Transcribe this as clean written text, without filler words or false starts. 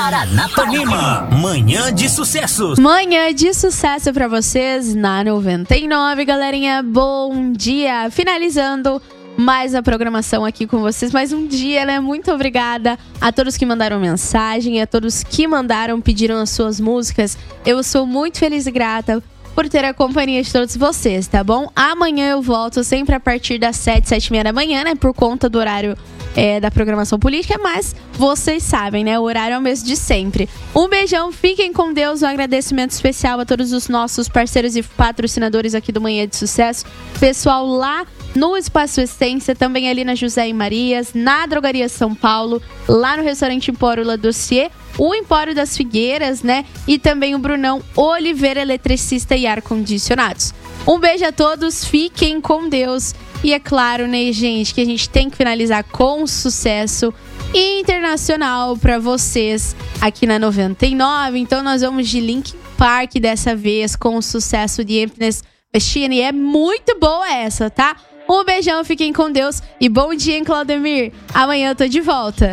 Paranapanema, manhã de sucessos. Manhã de sucesso pra vocês na 99, galerinha. Bom dia. Finalizando mais a programação aqui com vocês. Mais um dia, né? Muito obrigada a todos que mandaram mensagem, a todos que pediram as suas músicas. Eu sou muito feliz e grata por ter a companhia de todos vocês, tá bom? Amanhã eu volto sempre a partir das 7h30 da manhã, né? Por conta do horário da programação política, mas vocês sabem, né? O horário é o mesmo de sempre. Um beijão, fiquem com Deus. Um agradecimento especial a todos os nossos parceiros e patrocinadores aqui do Manhã de Sucesso. Pessoal lá no Espaço Essência, também ali na José e Marias, na Drogaria São Paulo, lá no restaurante Empório La Dossier, o Empório das Figueiras, né? E também o Brunão Oliveira, eletricista e ar-condicionados. Um beijo a todos, fiquem com Deus. E é claro, né, gente, que a gente tem que finalizar com sucesso internacional pra vocês aqui na 99. Então nós vamos de Linkin Park dessa vez com o sucesso de Emptiness Machine. E é muito boa essa, tá? Um beijão, fiquem com Deus e bom dia, hein, Claudemir? Amanhã eu tô de volta.